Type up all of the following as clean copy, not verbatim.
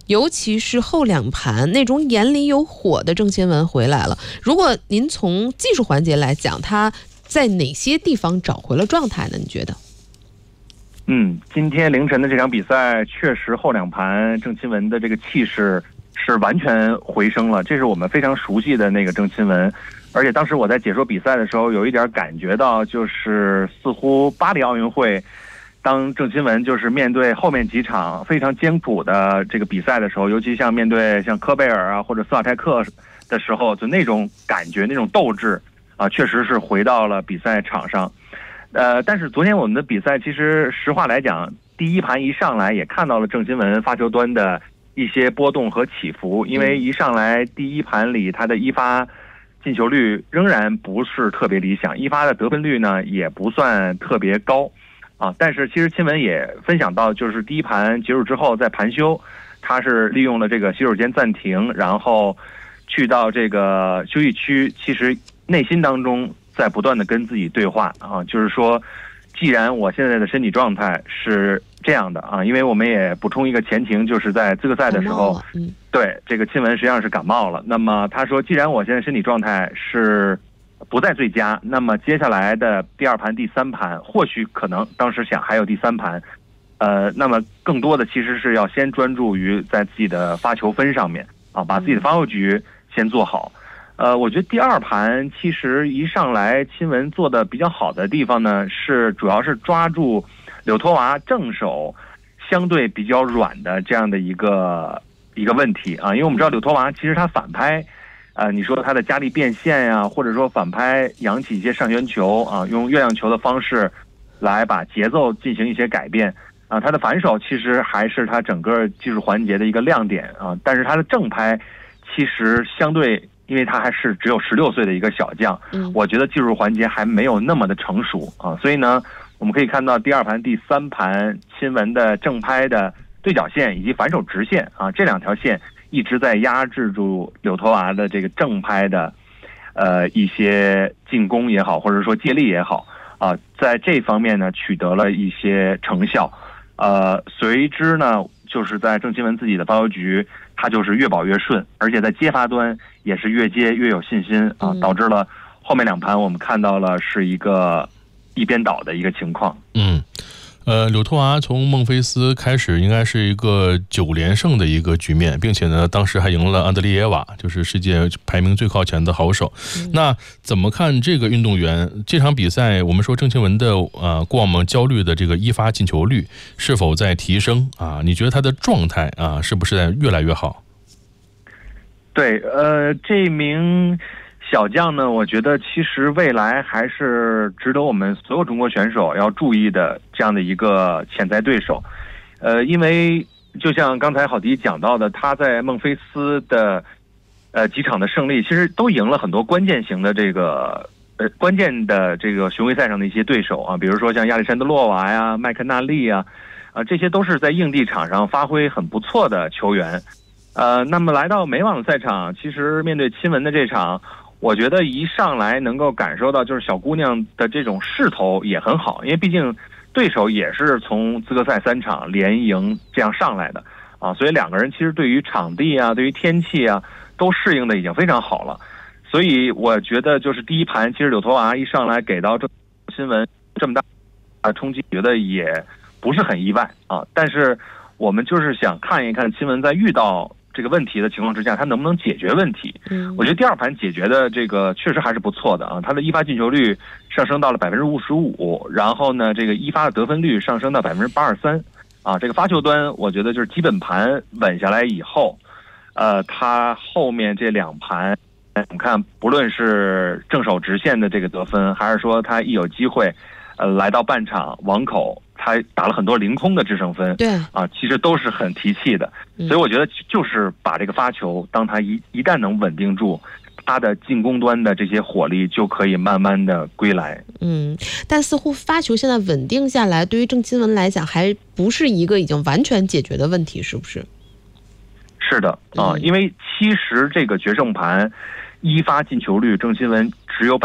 尤其是后两盘那种眼里有火的郑钦文回来了。如果您从技术环节来讲，他在哪些地方找回了状态呢？你觉得？ 今天凌晨的这场比赛，确实后两盘郑钦文的这个气势是完全回升了，这是我们非常熟悉的那个郑钦文。而且当时我在解说比赛的时候，有一点感觉到，就是似乎巴黎奥运会，当郑钦文就是面对后面几场非常艰苦的这个比赛的时候，尤其像面对像科贝尔啊或者斯瓦泰克的时候，就那种感觉、那种斗志啊，确实是回到了比赛场上。但是昨天我们的比赛，其实实话来讲，第一盘一上来也看到了郑钦文发球端的一些波动和起伏，因为一上来第一盘里他的一发进球率仍然不是特别理想，一发的得分率呢也不算特别高啊。但是其实钦文也分享到，就是第一盘结束之后，在盘休，他是利用了这个洗手间暂停，然后去到这个休息区，其实内心当中在不断的跟自己对话啊，就是说，既然我现在的身体状态是这样的啊，因为我们也补充一个前情，就是在资格赛的时候，对这个钦文实际上是感冒了。那么他说，既然我现在身体状态是不在最佳，那么接下来的第二盘、第三盘，或许可能当时想还有第三盘，那么更多的其实是要先专注于在自己的发球分上面啊，把自己的发球局先做好。我觉得第二盘其实一上来钦文做的比较好的地方呢，是主要是抓住柳托娃正手相对比较软的这样的一个问题啊，因为我们知道柳托娃其实他反拍，你说他的加力变线呀，或者说反拍扬起一些上旋球啊，用月亮球的方式来把节奏进行一些改变啊，他的反手其实还是他整个技术环节的一个亮点啊，但是他的正拍其实相对。因为他还是只有16岁的一个小将，我觉得技术环节还没有那么的成熟啊，所以呢，我们可以看到第二盘、第三盘钦文的正拍的对角线以及反手直线啊，这两条线一直在压制住柳托娃的这个正拍的一些进攻也好，或者说借力也好啊，在这方面呢取得了一些成效，随之呢就是在郑钦文自己的发球局。他就是越保越顺，而且在接发端也是越接越有信心啊，导致了后面两盘我们看到了是一个一边倒的一个情况。 柳托娃从孟菲斯开始应该是一个9连胜的一个局面，并且呢，当时还赢了安德烈耶娃，就是世界排名最靠前的好手。那怎么看这个运动员这场比赛？我们说郑钦文的过往焦虑的这个一发进球率是否在提升啊？你觉得他的状态啊是不是在越来越好？ 对，这名小将呢，我觉得其实未来还是值得我们所有中国选手要注意的这样的一个潜在对手，因为就像刚才郝迪讲到的，他在孟菲斯的几场的胜利，其实都赢了很多关键型的这个关键的这个巡回赛上的一些对手啊，比如说像亚历山德洛娃呀、麦克纳利啊，这些都是在硬地场上发挥很不错的球员。那么来到美网赛场，其实面对钦文的这场。我觉得一上来能够感受到，就是小姑娘的这种势头也很好，因为毕竟对手也是从资格赛3场连赢这样上来的啊，所以两个人其实对于场地啊、对于天气啊都适应的已经非常好了。所以我觉得就是第一盘，其实柳托娃一上来给到郑钦文这么大冲击，觉得也不是很意外啊。但是我们就是想看一看钦文在遇到这个问题的情况之下，他能不能解决问题？我觉得第二盘解决的这个确实还是不错的啊，他的一发进球率上升到了55%，然后呢，这个一发的得分率上升到83%啊，这个发球端我觉得就是基本盘稳下来以后，他后面这两盘，我们看不论是正手直线的这个得分，还是说他一有机会，来到半场网口。他打了很多凌空的制胜分， 对啊，其实都是很提气的，所以我觉得就是把这个发球，当他一旦能稳定住，他的进攻端的这些火力就可以慢慢的归来。 但似乎发球现在稳定下来，对于郑钦文来讲，还不是一个已经完全解决的问题，是不是？ 是的啊，因为其实这个决胜盘一发进球率，郑钦文只有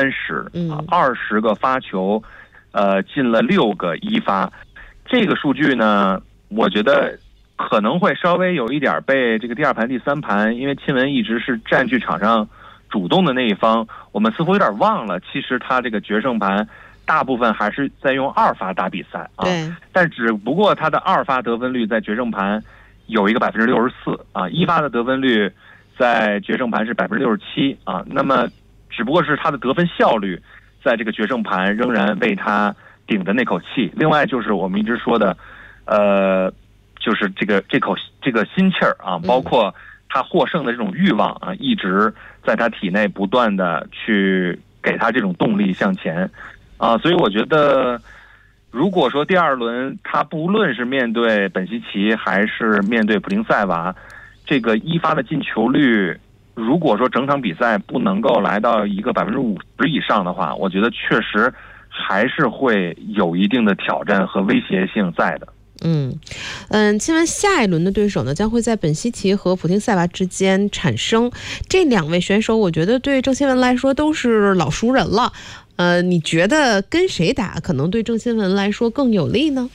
30%，20个发球。进了6个一发，这个数据呢，我觉得可能会稍微有一点被这个第2盘、第3盘，因为亲文一直是占据场上主动的那一方，我们似乎有点忘了，其实他这个决胜盘大部分还是在用2发打比赛啊。 对。 但只不过他的2发得分率在决胜盘有一个64%啊，1发的得分率在决胜盘是67%啊。那么只不过是他的得分效率在这个决胜盘仍然为他顶的那口气。另外就是我们一直说的，就是这个心气儿啊，包括他获胜的这种欲望啊，一直在他体内不断的去给他这种动力向前啊。所以我觉得，如果说第2轮他不论是面对本西奇还是面对普廷塞娃，这个1发的进球率，如果说整场比赛不能够来到一个50%以上的话，我觉得确实还是会有一定的挑战和威胁性在的。 亲文下一轮的对手呢，将会在本西奇和普廷塞娃之间产生。这2位选手，我觉得对郑钦文来说都是老熟人了。你觉得跟谁打可能对郑钦文来说更有利呢？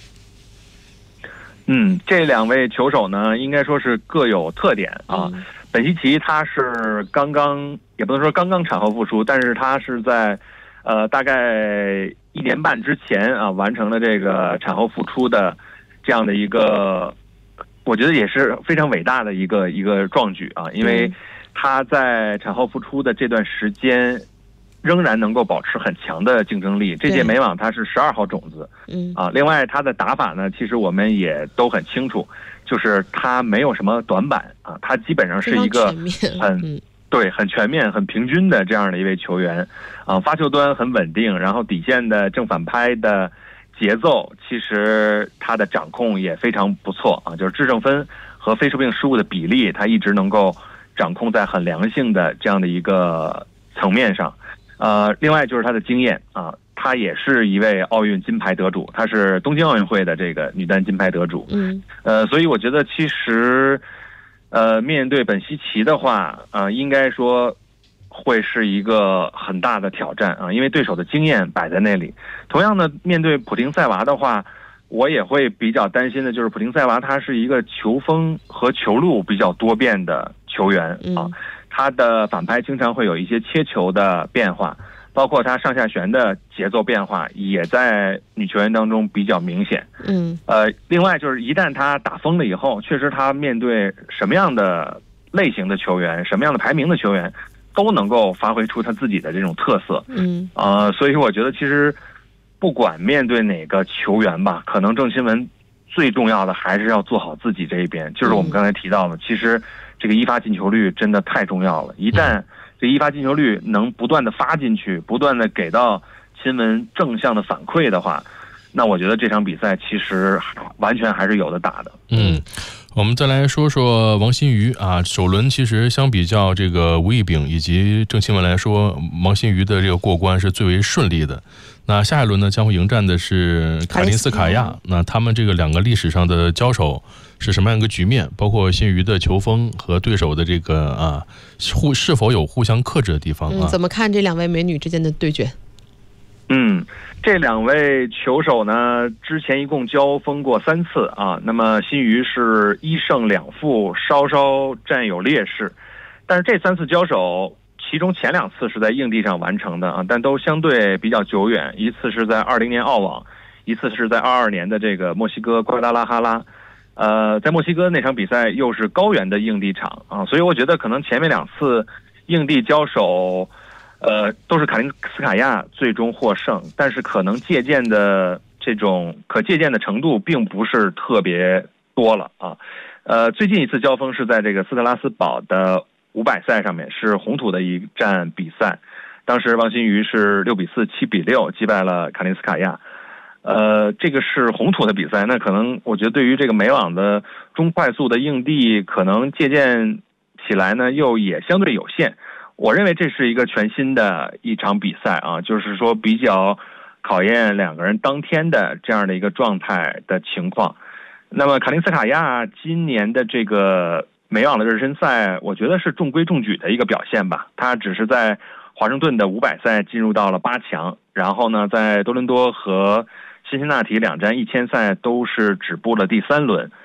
这2位球手呢，应该说是各有特点啊。本西奇他是刚刚，也不能说刚刚产后复出，但是他是在大概1年半之前啊，完成了这个产后复出的这样的一个，我觉得也是非常伟大的一个壮举啊，因为他在产后复出的这段时间仍然能够保持很强的竞争力。这届美网他是12号种子，另外他的打法呢，其实我们也都很清楚，就是他没有什么短板啊，他基本上是一个很全面、很平均的这样的一位球员啊，发球端很稳定，然后底线的正反拍的节奏，其实他的掌控也非常不错啊，就是制胜分和非球并失误的比例，他一直能够掌控在很良性的这样的一个层面上。另外就是他的经验啊，他也是一位奥运金牌得主，他是东京奥运会的这个女单金牌得主。所以我觉得其实面对本西奇的话，应该说会是一个很大的挑战啊，因为对手的经验摆在那里。同样的，面对普廷塞娃的话，我也会比较担心的，就是普廷塞娃他是一个球风和球路比较多变的球员啊，他的反拍经常会有一些切球的变化，包括他上下旋的节奏变化也在女球员当中比较明显。另外就是一旦他打疯了以后，确实他面对什么样的类型的球员，什么样的排名的球员，都能够发挥出他自己的这种特色。所以我觉得其实不管面对哪个球员吧，可能郑钦文最重要的还是要做好自己这一边，就是我们刚才提到的，其实这个1发进球率真的太重要了。一旦这1发进球率能不断的发进去，不断的给到钦文正向的反馈的话，那我觉得这场比赛其实完全还是有的打的。 我们再来说说王欣瑜啊，首轮其实相比较这个吴亦丙以及郑钦文来说，王欣瑜的这个过关是最为顺利的。那下一轮呢，将会迎战的是卡林斯卡娅。那他们这个2个历史上的交手是什么样一个局面？包括欣瑜的球风和对手的这个是否有互相克制的地方啊？ 怎么看这2位美女之间的对决？ 这2位球手呢，之前一共交锋过3次啊。那么欣瑜是1胜2负，稍稍占有劣势。但是这3次交手，其中前2次是在硬地上完成的啊，但都相对比较久远。一次是在20年澳网，一次是在22年的这个墨西哥瓜达拉哈拉。在墨西哥那场比赛又是高原的硬地场啊，所以我觉得可能前面2次硬地交手，都是卡林斯卡娅最终获胜，但是可能借鉴的这种可借鉴的程度并不是特别多了啊。最近一次交锋是在这个斯特拉斯堡的500赛上面，是红土的一站比赛，当时王欣瑜是6比4、7比6击败了卡林斯卡娅。这个是红土的比赛，那可能我觉得对于这个美网的中快速的硬地，可能借鉴起来呢又也相对有限。我认为这是一个全新的一场比赛啊，就是说比较考验2个人当天的这样的一个状态的情况。那么卡林斯卡娅今年的这个美网的热身赛，我觉得是中规中矩的一个表现吧。他只是在华盛顿的500赛进入到了8强，然后呢，在多伦多和辛辛那提2站1000赛都是止步了第3轮。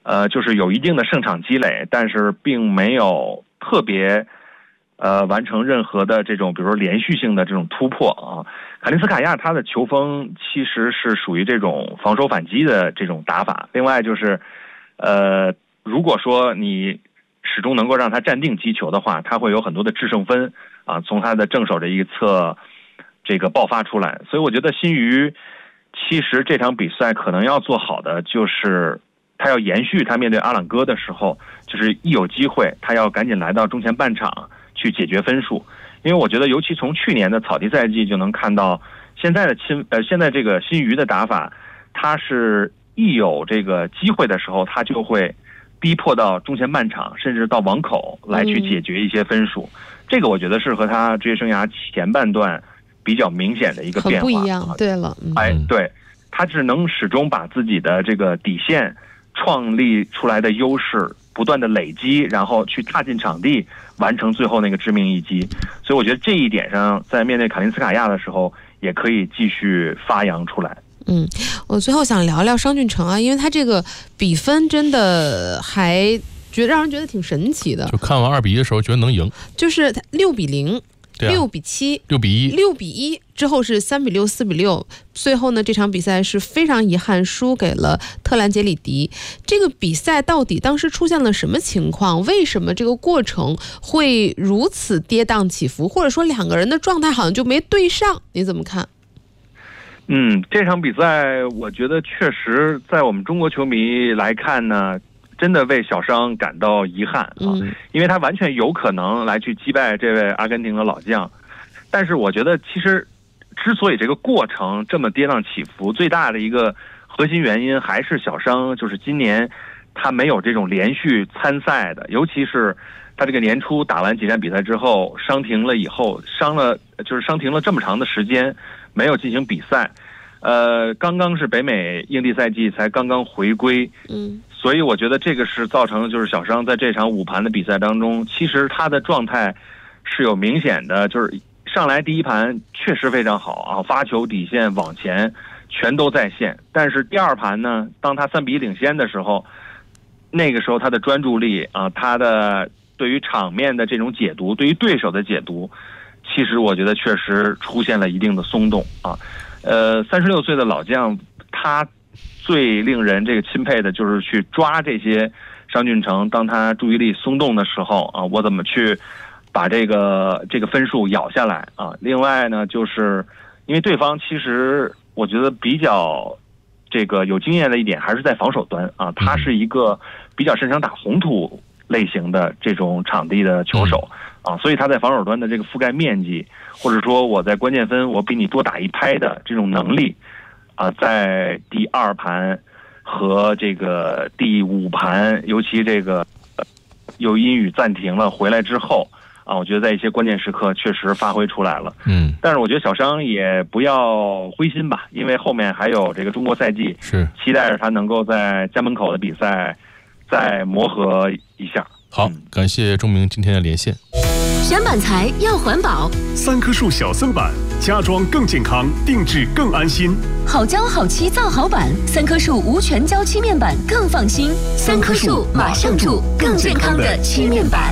就是有一定的胜场积累，但是并没有特别完成任何的这种比如说连续性的这种突破啊。卡林斯卡亚他的球风其实是属于这种防守反击的这种打法，另外就是如果说你始终能够让他站定击球的话，他会有很多的制胜分啊，从他的正手这一侧这个爆发出来。所以我觉得新余其实这场比赛可能要做好的就是他要延续他面对阿朗哥的时候，就是一有机会他要赶紧来到中前半场去解决分数。因为我觉得尤其从去年的草地赛季就能看到现在这个新余的打法，他是一有这个机会的时候他就会逼迫到中前半场甚至到网口来去解决一些分数。这个我觉得是和他职业生涯前半段比较明显的一个变化， 很不一样。对了， 对，他只能始终把自己的这个底线创立出来的优势不断的累积，然后去踏进场地完成最后那个致命一击。所以我觉得这一点上在面对卡林斯卡亚的时候也可以继续发扬出来。 我最后想聊聊商俊成啊，因为他这个比分真的还让人觉得挺神奇的。 就看完2比1的时候觉得能赢， 就是6比0、6比7、 6比1、 6比1之后是3比6、4比6，最后呢这场比赛是非常遗憾输给了特兰杰里迪。这个比赛到底当时出现了什么情况？为什么这个过程会如此跌宕起伏？或者说两个人的状态好像就没对上？你怎么看？ 这场比赛我觉得确实在我们中国球迷来看呢，真的为小商感到遗憾啊，因为他完全有可能来去击败这位阿根廷的老将。但是我觉得其实之所以这个过程这么跌宕起伏，最大的一个核心原因还是小商就是今年他没有这种连续参赛的，尤其是他这个年初打完几站比赛之后伤停了以后，伤停了这么长的时间没有进行比赛，刚刚是北美硬地赛季才刚刚回归，所以我觉得这个是造成就是小商在这场5盘的比赛当中，其实他的状态是有明显的，就是上来第1盘确实非常好啊，发球底线往前全都在线，但是第2盘呢，当他3比1领先的时候，那个时候他的专注力啊，他的对于场面的这种解读，对于对手的解读，其实我觉得确实出现了一定的松动啊。36岁的老将，他最令人这个钦佩的就是去抓这些商俊成当他注意力松动的时候啊，我怎么去把这个分数咬下来啊。另外呢，就是因为对方其实我觉得比较这个有经验的一点还是在防守端啊，他是一个比较擅长打红土类型的这种场地的球手啊，所以他在防守端的这个覆盖面积，或者说我在关键分我比你多打1拍的这种能力啊，在第2盘和这个第5盘，尤其这个有阴雨暂停了回来之后啊，我觉得在一些关键时刻确实发挥出来了。但是我觉得小商也不要灰心吧，因为后面还有这个中国赛季，是期待着他能够在家门口的比赛再磨合一下。 好，感谢钟明今天的连线。 选板材要环保 ，3棵树小森板，家装更健康，定制更安心。 好胶好漆造好板，3棵树无全胶漆面板更放心。3棵树马上住，更健康的漆面板。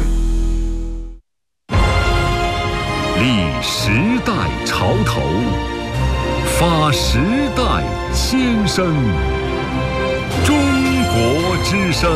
立时代潮头，发时代先声。中国之声。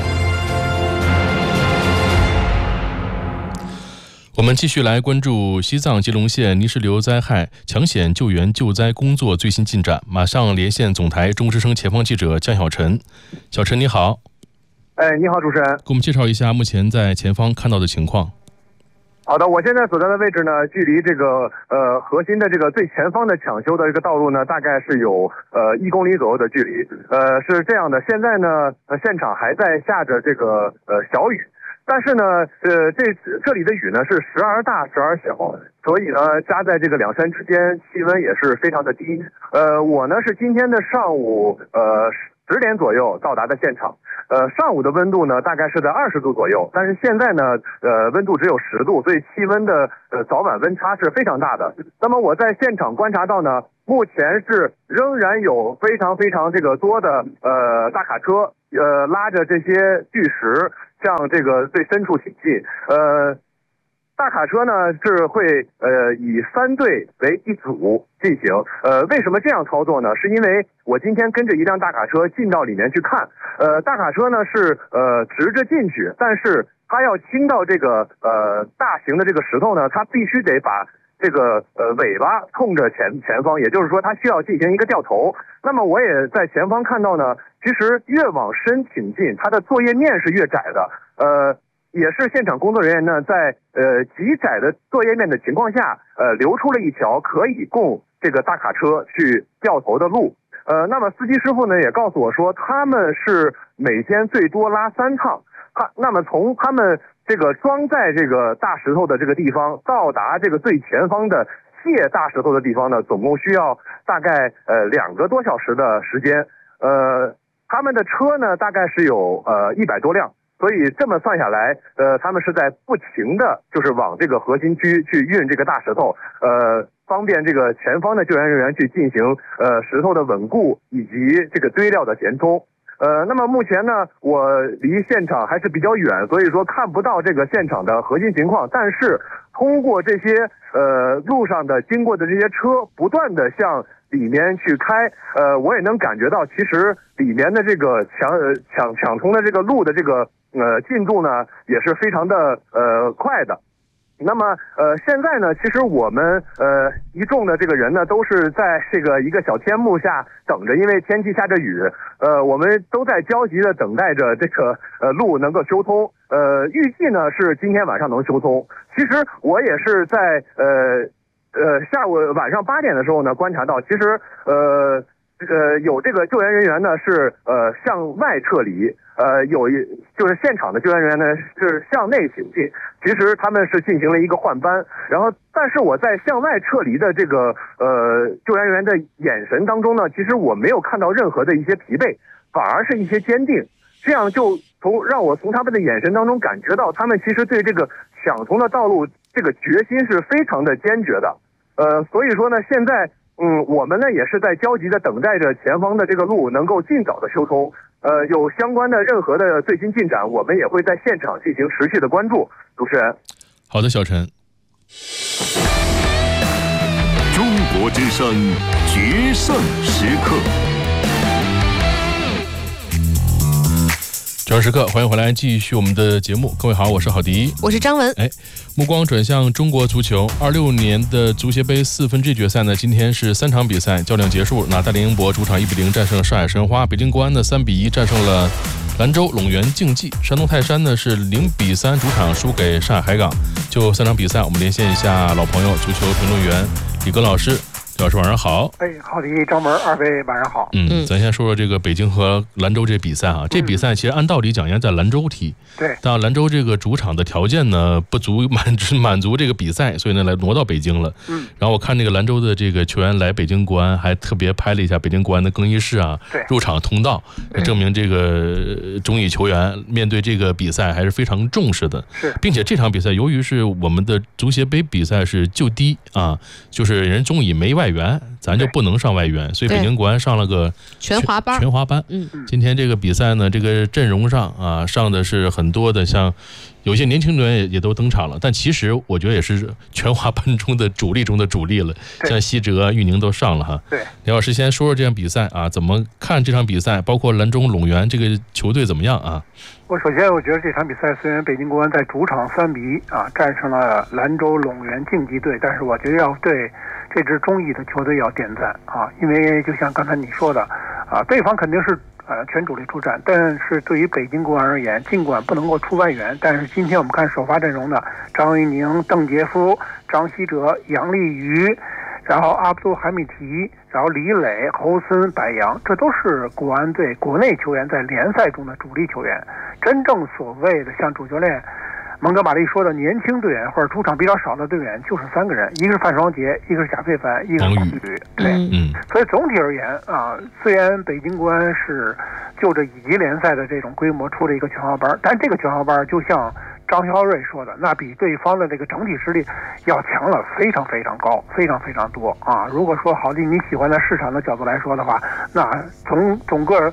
我们继续来关注西藏吉隆县泥石流灾害抢险救援救灾工作最新进展。马上连线总台中之声前方记者江小晨。小陈你好。 你好主持人， 给我们介绍一下目前在前方看到的情况。 好的，我现在所在的位置呢，距离这个核心的这个最前方的抢修的这个道路呢，大概是有1公里左右的距离。是这样的，现在呢现场还在下着这个小雨。但是呢，这里的雨呢是时而大时而小，所以呢夹在这个2山之间，气温也是非常的低。我呢是今天的上午10点左右到达的现场。上午的温度呢大概是在20度左右，但是现在呢温度只有10度，所以气温的早晚温差是非常大的。那么我在现场观察到呢，目前是仍然有非常这个多的大卡车拉着这些巨石向这个最深处挺进。大卡车呢是会以3队为一组进行。为什么这样操作呢？是因为我今天跟着一辆大卡车进到里面去看。大卡车呢是直着进去，但是它要倾到这个大型的这个石头呢，它必须得把这个尾巴冲着前方，也就是说它需要进行一个掉头。那么我也在前方看到呢，其实越往深挺进，它的作业面是越窄的。也是现场工作人员呢，在极窄的作业面的情况下，留出了一条可以供这个大卡车去掉头的路。那么司机师傅呢也告诉我说，他们是每天最多拉3趟。那么从他们这个装载这个大石头的这个地方到达这个最前方的卸大石头的地方呢，总共需要大概2个多小时的时间。他们的车呢大概是有100多辆。所以这么算下来，他们是在不停的就是往这个核心区去运这个大石头，方便这个前方的救援人员去进行石头的稳固以及这个堆料的填充。那么目前呢，我离现场还是比较远，所以说看不到这个现场的核心情况。但是通过这些路上的经过的这些车不断的向里面去开，我也能感觉到，其实里面的这个抢通的这个路的这个进度呢，也是非常的快的。那么现在呢，其实我们一众的这个人呢，都是在这个一个小天幕下等着，因为天气下着雨，我们都在焦急的等待着这个路能够修通。预计呢是今天晚上能修通。其实我也是在下午晚上8点的时候呢，观察到，其实有这个救援人员呢是向外撤离，就是现场的救援人员呢是向内行进。其实他们是进行了一个换班，然后但是我在向外撤离的这个救援人员的眼神当中呢，其实我没有看到任何的一些疲惫，反而是一些坚定。这样就让我从他们的眼神当中感觉到，他们其实对这个抢通的道路这个决心是非常的坚决的。所以说呢，现在我们呢也是在焦急的等待着前方的这个路能够尽早的修通。有相关的任何的最新进展，我们也会在现场进行持续的关注。主持人， 好的，小陈。 中国之声决胜时刻。 决胜时刻，欢迎回来，继续我们的节目。各位好，我是郝迪， 我是张文。 目光转向中国足球，26年的足协杯4分之一决赛呢，今天是3场比赛较量结束。那大连英博主场1-0战胜了上海申花，北京国安呢3-1战胜了兰州陇源竞技，山东泰山呢是0-3主场输给上海海港。就3场比赛，我们连线一下老朋友足球评论员李根老师。老师晚上好。 好的，张文，二位晚上好。 咱先说说这个北京和兰州这比赛啊。这比赛其实按道理讲应该在兰州踢， 对， 但兰州这个主场的条件呢不足满足这个比赛，所以呢来挪到北京了。然后我看这个兰州的这个球员来北京国安，还特别拍了一下北京国安的更衣室啊，入场通道，证明这个中乙球员面对这个比赛还是非常重视的。 是， 并且这场比赛由于是我们的足协杯比赛是就低啊，就是人中乙没外援，咱就不能上外援，所以北京国安上了个全华班。今天这个比赛呢，这个阵容上啊，上的是很多的，像有些年轻人也都登场了，但其实我觉得也是全华班中的主力中的主力了，像西哲、玉宁都上了哈。 对， 李老师先说说这场比赛啊，怎么看这场比赛？包括兰州陇源这个球队怎么样啊？ 我首先我觉得这场比赛虽然北京国安在主场3-1战胜了兰州陇源竞技队，但是我觉得要对这支中乙的球队要点赞啊，因为就像刚才你说的啊，对方肯定是全主力出战，但是对于北京国安而言，尽管不能够出外援，但是今天我们看首发阵容的张玉宁、邓杰夫、张稀哲、杨立瑜，然后阿卜杜海米提，然后李磊、侯森、柏杨，这都是国安队国内球员在联赛中的主力球员。真正所谓的像主教练蒙哥马利说的年轻队员或者出场比较少的队员，就是3个人，一个是范双杰，一个是贾非凡，一个是王宇。对，所以总体而言啊，虽然北京国安是就着乙级联赛的这种规模出了一个全华班，但这个全华班就像张肖瑞说的，那比对方的这个整体实力要强了非常非常高，非常非常多啊！如果说郝迪你喜欢在市场的角度来说的话，那从整个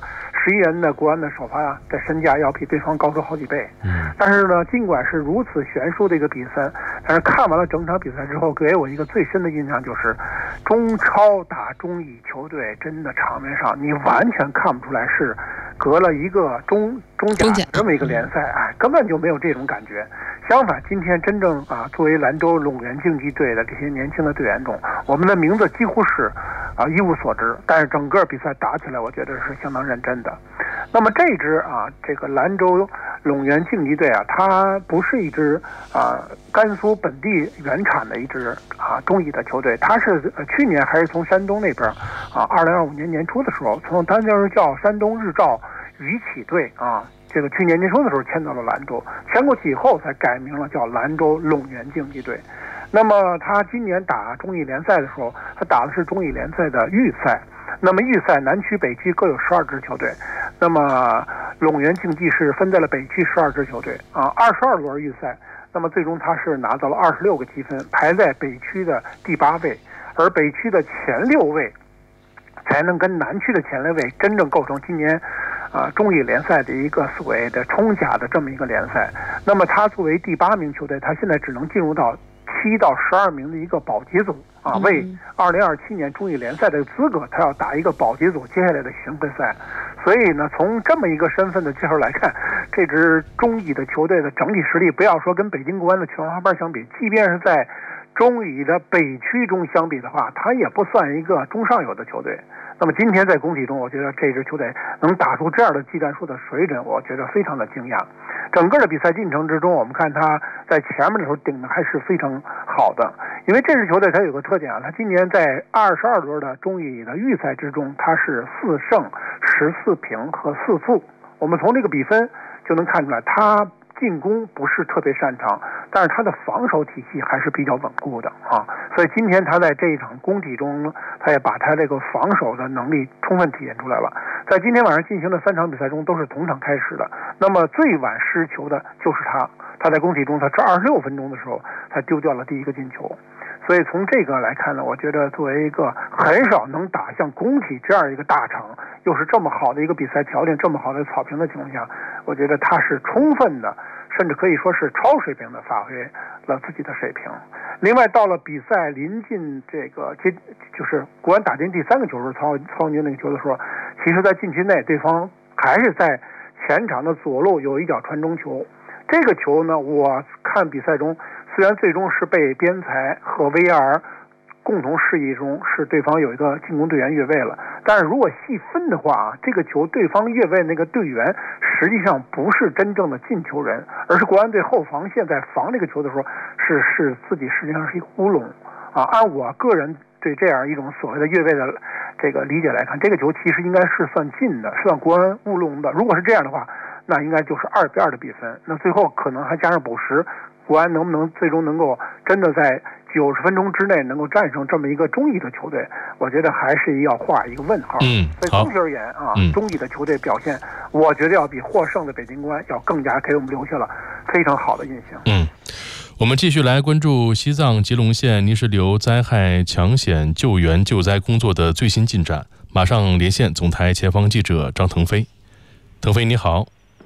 11人的国安的首发的身价要比对方高出好几倍。但是呢，尽管是如此悬殊的一个比赛，但是看完了整场比赛之后，给我一个最深的印象就是，中超打中乙球队真的场面上你完全看不出来是隔了一个中甲这么一个联赛，根本就没有这种感觉。相反，今天真正作为兰州龙源竞技队的这些年轻的队员中，我们的名字几乎是一无所知，但是整个比赛打起来，我觉得是相当认真的。那么这支这个兰州龙源竞技队它不是一支甘肃本地原产的一支中乙的球队，它是去年还是从山东那边2025年年初的时候，从当时叫山东日照鱼企队这个去年年初的时候迁到了兰州，迁过去以后才改名了叫兰州龙源竞技队。那么他今年打中乙联赛的时候，他打的是中乙联赛的预赛。那么预赛南区北区各有12支球队，那么龙源竞技是分在了北区12支球队22轮预赛，那么最终他是拿到了26个积分，排在北区的第8位，而北区的前6位才能跟南区的前6位真正构成今年中乙联赛的一个所谓的冲甲的这么一个联赛。那么他作为第8名球队，他现在只能进入到7到12名的一个保级组为2027年中乙联赛的资格，他要打一个保级组接下来的巡回赛。所以呢，从这么一个身份的介绍来看，这支中乙的球队的整体实力，不要说跟北京国安的全华班相比，即便是在中乙的北区中相比的话，它也不算一个中上游的球队。那么今天在工体中，我觉得这支球队能打出这样的技战术的水准，我觉得非常的惊讶。整个的比赛进程之中，我们看他在前面的时候顶的还是非常好的，因为这支球队它有个特点他今年在22轮的中乙的预赛之中，它是4胜14平和4负。我们从这个比分就能看出来，他进攻不是特别擅长，但是他的防守体系还是比较稳固的所以今天他在这一场工体中，他也把他这个防守的能力充分体现出来了。在今天晚上进行的3场比赛中都是同场开始的，那么最晚失球的就是他在工体中他是26分钟的时候才丢掉了第1个进球。所以从这个来看呢，我觉得作为一个很少能打像工体这样一个大场，又是这么好的一个比赛条件，这么好的草坪的情况下，我觉得他是充分的，甚至可以说是超水平的发挥了自己的水平。另外到了比赛临近这个就是国安打进第3个球时候，曹宁那个球的时候，其实在禁区内对方还是在前场的左路有一脚传中球。这个球呢，我看比赛中虽然最终是被边裁和 VAR 共同示意中是对方有一个进攻队员越位了，但是如果细分的话这个球对方越位那个队员实际上不是真正的进球人，而是国安队后防线在防这个球的时候是自己实际上是一个乌龙按我个人对这样一种所谓的越位的这个理解来看，这个球其实应该是算进的，是算国安乌龙的。如果是这样的话，那应该就是2-2的比分，那最后可能还加上补时，国安能不能最终能够真的在90分钟之内能够战胜这么一个中乙的球队，我觉得还是要画一个问号。所以总体而言中乙的球队表现，我觉得要比获胜的北京国安要更加给我们留下了非常好的印象。 我们继续来关注西藏吉隆县泥石流灾害抢险救援救灾工作的最新进展，马上连线总台前方记者张腾飞。腾飞你好。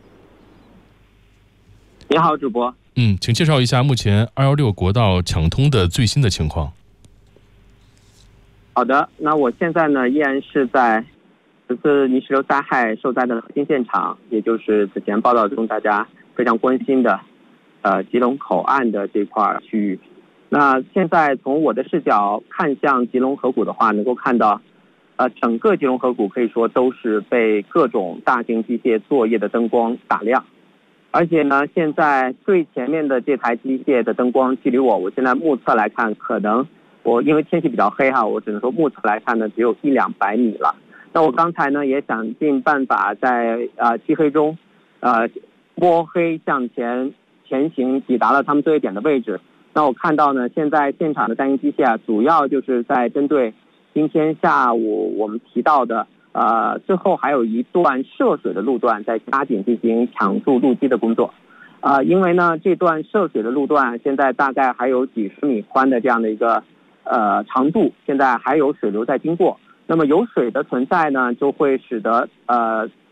你好，主播。 请介绍一下目前216国道抢通的最新的情况。 好的，那我现在呢依然是在此次泥石流灾害受灾的核心现场，也就是此前报道中大家非常关心的吉隆口岸的这块区域。那现在从我的视角看向吉隆河谷的话，能够看到整个吉隆河谷可以说都是被各种大型机械作业的灯光打亮。而且呢，现在最前面的这台机械的灯光距离我现在目测来看，可能我因为天气比较黑我只能说目测来看呢只有100-200米了。那我刚才呢也想尽办法在漆黑中摸黑向前行，抵达了他们作业点的位置。那我看到呢，现在现场的大型机械主要就是在针对今天下午我们提到的最后还有一段涉水的路段在加紧进行抢注路基的工作。因为呢这段涉水的路段现在大概还有几十米宽的这样的一个长度，现在还有水流在经过。那么有水的存在呢，就会使得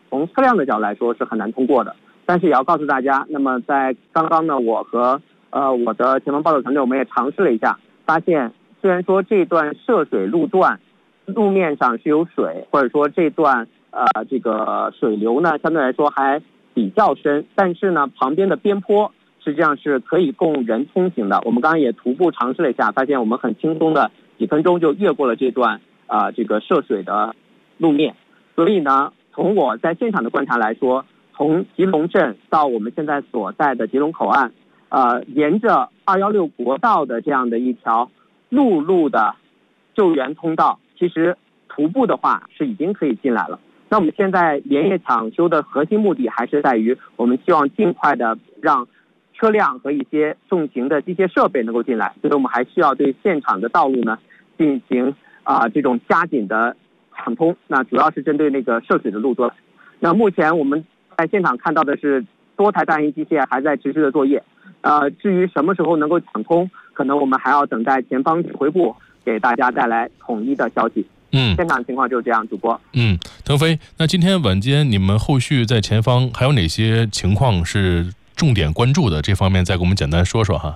从车辆的角度来说是很难通过的。但是也要告诉大家，那么在刚刚呢，我和我的前方报道团队我们也尝试了一下，发现虽然说这段涉水路段路面上是有水，或者说这段这个水流呢相对来说还比较深，但是呢旁边的边坡实际上是可以供人通行的。我们刚刚也徒步尝试了一下，发现我们很轻松的几分钟就越过了这段这个涉水的路面。所以呢，从我在现场的观察来说，从吉隆镇到我们现在所在的吉隆口岸，沿着216国道的这样的一条陆路的救援通道，其实徒步的话是已经可以进来了。那我们现在连夜抢修的核心目的还是在于，我们希望尽快的让车辆和一些重型的机械设备能够进来，所以我们还需要对现场的道路呢进行这种加紧的抢通。那主要是针对那个涉水的路段。那目前我们在现场看到的是多台大型机械还在持续的作业。至于什么时候能够抢通，可能我们还要等待前方指挥部给大家带来统一的消息。现场情况就是这样，主播。 腾飞，那今天晚间你们后续在前方还有哪些情况是重点关注的？这方面再给我们简单说说哈。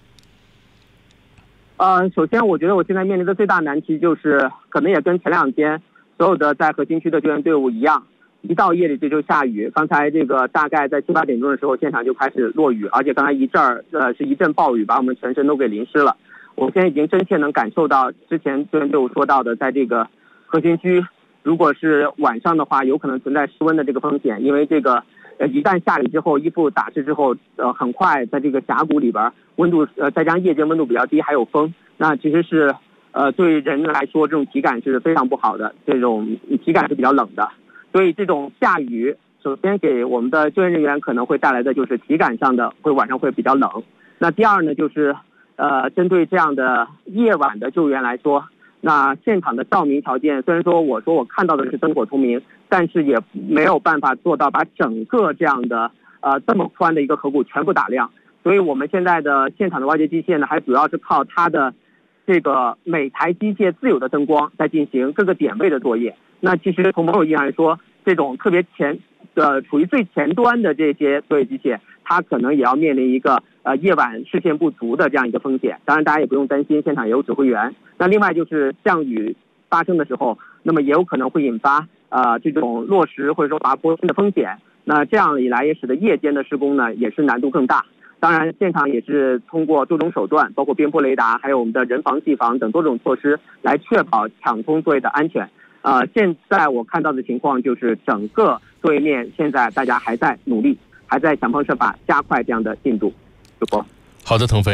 首先我觉得我现在面临的最大难题就是，可能也跟前两天所有的在核心区的救援队伍一样，一到夜里这就下雨。刚才这个大概在7、8点钟的时候，现场就开始落雨，而且刚才是一阵暴雨，把我们全身都给淋湿了。我现在已经真切能感受到之前救援队伍说到的，在这个核心区，如果是晚上的话，有可能存在失温的这个风险，因为这个一旦下雨之后，衣服打湿之后，很快在这个峡谷里边，温度再加上夜间温度比较低，还有风，那其实是对人来说这种体感是非常不好的，这种体感是比较冷的。所以这种下雨，首先给我们的救援人员可能会带来的就是体感上的晚上会比较冷。那第二呢，就是针对这样的夜晚的救援来说，那现场的照明条件，虽然说我看到的是灯火通明，但是也没有办法做到把整个这样的这么宽的一个河谷全部打亮。所以我们现在的现场的挖掘机械呢，还主要是靠它的这个每台机械自有的灯光在进行各个点位的作业。那其实从某种意义上来说，这种特别处于最前端的这些作业机械，它可能也要面临一个夜晚视线不足的这样一个风险。当然大家也不用担心，现场也有指挥员。那另外就是降雨发生的时候，那么也有可能会引发这种落石或者说滑坡的风险。那这样一来也使得夜间的施工呢也是难度更大。当然现场也是通过多种手段，包括边坡雷达还有我们的人防技防等多种措施来确保抢通作业的安全。现在我看到的情况就是整个作业面现在大家还在努力，还在想方设法加快这样的进度。主播， 好的，腾飞。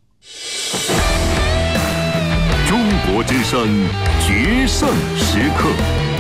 中国之声决胜时刻。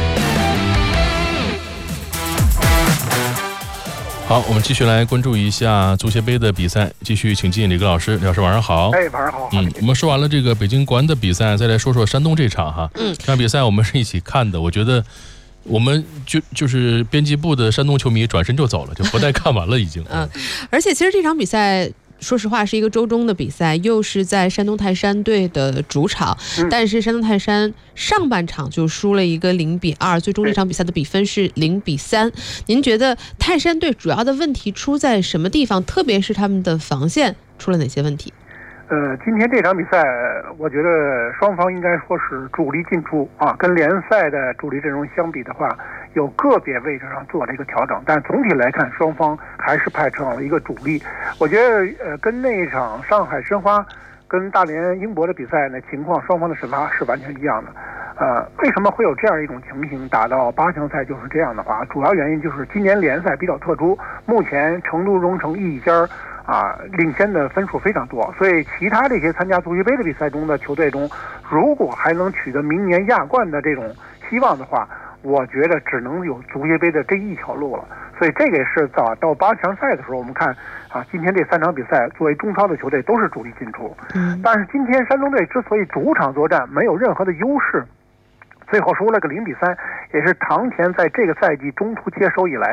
好，我们继续来关注一下足协杯的比赛，继续请进李格老师。李老师晚上好。 晚上好。 我们说完了这个北京国安的比赛，再来说说山东这场哈。这场比赛我们是一起看的，我觉得我们就是编辑部的山东球迷转身就走了，就不带看完了已经。 而且其实这场比赛说实话是一个周中的比赛，又是在山东泰山队的主场，但是山东泰山上半场就输了一个0-2，最终这场比赛的比分是0-3。您觉得泰山队主要的问题出在什么地方？特别是他们的防线出了哪些问题？ 今天这场比赛，我觉得双方应该说是主力进出啊，跟联赛的主力阵容相比的话，有个别位置上做了一个调整，但总体来看，双方还是派成了一个主力。我觉得跟那一场上海申花跟大连英博的比赛呢，情况双方的首发是完全一样的。为什么会有这样一种情形，打到8强赛就是这样的话，主要原因就是今年联赛比较特殊，目前成都蓉城一家领先的分数非常多，所以其他这些参加足协杯的比赛中的球队中，如果还能取得明年亚冠的这种希望的话，我觉得只能有足协杯的这一条路了。所以这个也是到8强赛的时候，我们看今天这3场比赛作为中超的球队都是主力进出。但是今天山东队之所以主场作战没有任何的优势，最后输了个0-3，也是堂前在这个赛季中途接手以来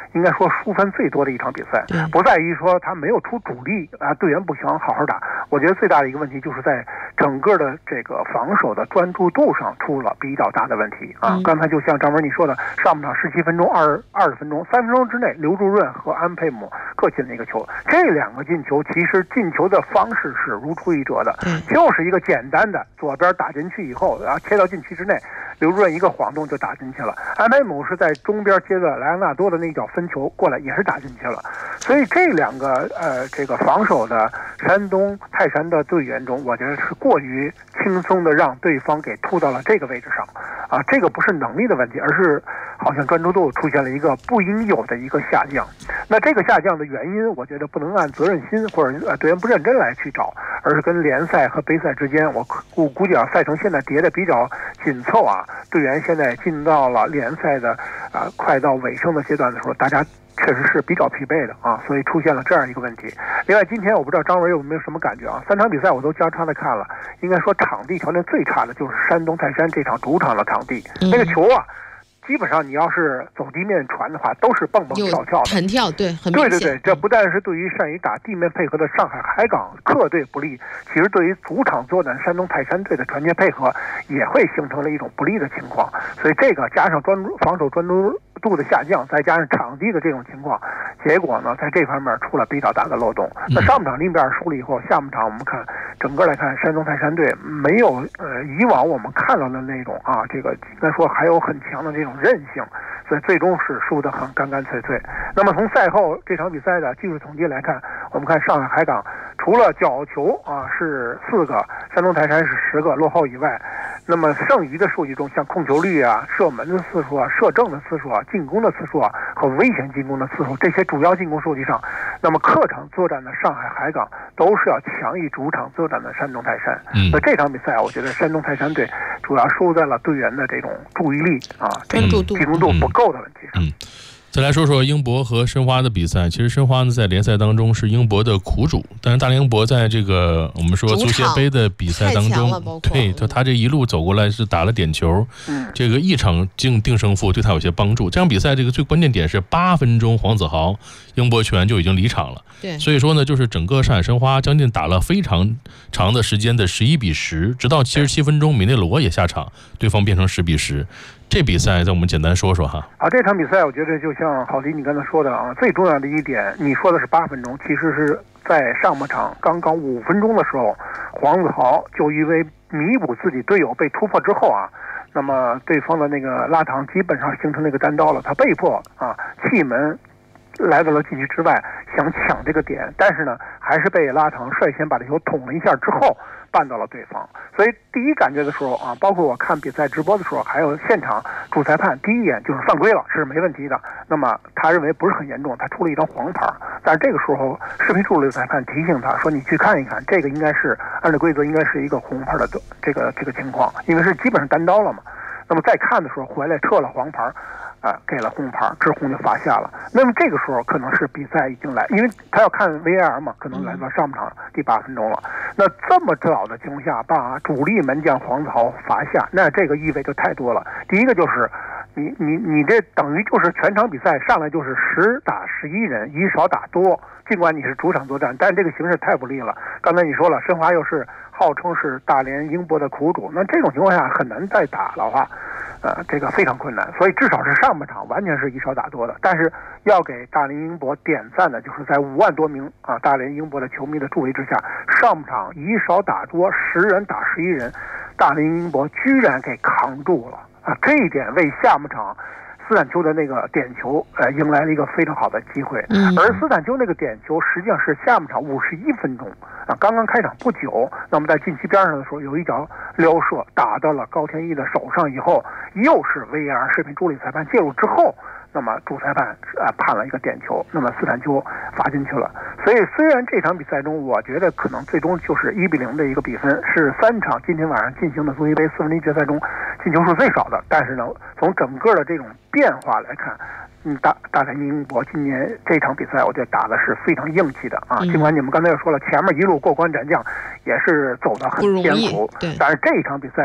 应该说输分最多的一场比赛，不在于说他没有出主力啊，队员不行好好打。我觉得最大的一个问题就是在整个的这个防守的专注度上出了比较大的问题啊。刚才就像张文你说的，上半场17分钟、20分钟、3分钟之内，刘祝润和安佩姆各进了一个球，这2个进球其实进球的方式是如出一辙的，就是一个简单的左边打进去以后，然后切到禁区之内，刘祝润一个晃动就打进去了。安佩姆是在中边接着莱昂纳多的那一脚分球过来，也是打进去了。所以这2个这个防守的山东泰山的队员中，我觉得是过于轻松的让对方给突到了这个位置上啊，这个不是能力的问题，而是好像专注度出现了一个不应有的一个下降。那这个下降的原因，我觉得不能按责任心或者队员不认真来去找，而是跟联赛和杯赛之间，我估计啊，赛程现在叠的比较紧凑啊，队员现在进到了联赛的快到尾声的阶段的时候，大家确实是比较疲惫的啊，所以出现了这样一个问题。另外，今天我不知道张文有没有什么感觉啊？3场比赛我都交叉的看了，应该说场地条件最差的就是山东泰山这场主场的场地，那个球啊，基本上你要是走地面传的话，都是蹦蹦跳跳的， 弹跳，对，很明显。 对，这不但是对于善于打地面配合的上海海港客队不利，其实对于主场作战山东泰山队的团结配合也会形成了一种不利的情况。所以这个加上防守专注度的下降，再加上场地的这种情况，结果呢，在这方面出了比较大的漏洞。那上半场另边输了以后，下半场我们看整个来看，山东泰山队没有以往我们看到的那种啊，这个应该说还有很强的这种韧性，所以最终是输得很干干脆脆。那么从赛后这场比赛的技术统计来看，我们看上海海港除了角球啊是4个，山东泰山是10个落后以外，那么剩余的数据中，像控球率啊、射门的次数啊、射正的次数啊、进攻的次数啊和危险进攻的次数，这些主要进攻数据上，那么客场作战的上海海港都是要强于主场作战的山东泰山。那这场比赛我觉得山东泰山队主要输在了队员的这种注意力啊、 专注度、 集中度不够的问题上。 再来说说英博和申花的比赛。其实申花呢在联赛当中是英博的苦主，但是大连英博在这个我们说足协杯的比赛当中，对他这一路走过来是打了点球，这个一场定胜负对他有些帮助。这场比赛这个最关键点是8分钟黄子豪英博球员就已经离场了， 对， 所以说呢就是整个上海申花将近打了非常长的时间的11-10，直到77分钟米内罗也下场，对方变成10-10。这比赛在我们简单说说哈。 这场比赛我觉得就像郝迪你刚才说的啊，最重要的一点，你说的是8分钟，其实是在上半场刚刚5分钟的时候，黄子豪就因为弥补自己队友被突破之后啊，那么对方的那个拉唐基本上形成那个单刀了，他被迫啊弃门来到了禁区之外，想抢这个点，但是呢还是被拉唐率先把这球捅了一下之后绊到了对方。所以第一感觉的时候啊，包括我看比赛直播的时候，还有现场主裁判第一眼就是犯规了，是没问题的。那么他认为不是很严重，他出了一张黄牌，但是这个时候视频处理裁判提醒他说，你去看一看，这个应该是按照规则应该是一个红牌的这个情况，因为是基本上单刀了嘛。那么再看的时候回来撤了黄牌，给了红牌，直红就罚下了。那么这个时候可能是比赛已经来，因为他要看 VAR 嘛，可能来到上半场第8分钟了。那这么早的情况下把主力门将黄子豪罚下，那这个意味就太多了。第一个就是你这等于就是全场比赛上来就是10打11人，以少打多，尽管你是主场作战，但这个形势太不利了。刚才你说了，申花又是号称是大连英博的苦主，那这种情况下很难再打的话，这个非常困难。所以至少是上半场完全是以少打多的。但是要给大连英博点赞的，就是在5万多名大连英博的球迷的助威之下，上半场以少打多，10人打11人，大连英博居然给扛住了这一点为下半场斯坦丘的那个点球迎来了一个非常好的机会。而斯坦丘那个点球实际上是下半场51分钟刚刚开场不久，那么在禁区边上的时候有一脚撩射打到了高天一的手上以后，又是 VAR 视频助理裁判介入之后，那么主裁判判了一个点球，那么斯坦丘罚进去了。所以虽然这场比赛中我觉得可能最终就是1-0的一个比分，是3场今天晚上进行的足协杯4分之一决赛中进球数最少的，但是呢从整个的这种变化来看，大连英博今年这场比赛我觉得打的是非常硬气的尽管你们刚才也说了，前面一路过关斩将也是走得很艰苦，但是这一场比赛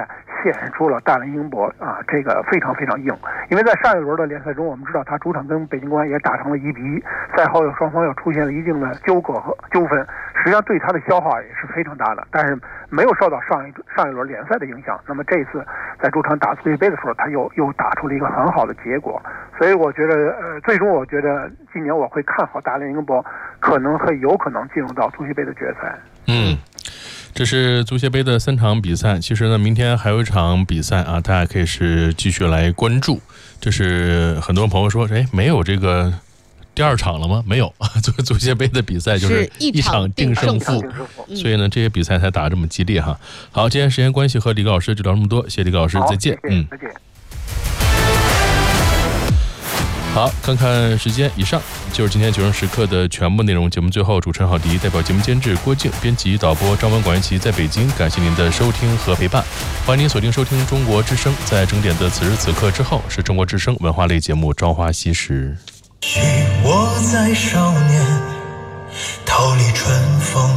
显示出了大连英博这个非常非常硬。因为在上一轮的联赛中，我们知道他主场跟北京国安也打成了1-1，赛后双方又出现了一定的纠葛和纠纷，实际上对他的消耗也是非常大的，但是没有受到上一轮联赛的影响。那么这次在主场打足协杯的时候，他又打出了一个很好的结果。所以我觉得最终我觉得今年我会看好大连英博有可能进入到足协杯的决赛。 这是足协杯的3场比赛，其实呢，明天还有一场比赛啊，大家可以是继续来关注。这是很多朋友说，没有这个第2场了吗？没有，足协杯的比赛就是一场定胜负，所以呢，这些比赛才打这么激烈哈。好，今天时间关系和李老师就聊这么多，谢谢李老师，再见。 再见。 好，看看时间，以上就是今天9时时刻的全部内容。节目最后，主持人郝迪代表节目监制郭靖、编辑导播张文、管元琪在北京，感谢您的收听和陪伴。欢迎您锁定收听中国之声，在整点的此时此刻之后是中国之声文化类节目《朝花夕拾》。 许我在少年，逃离春风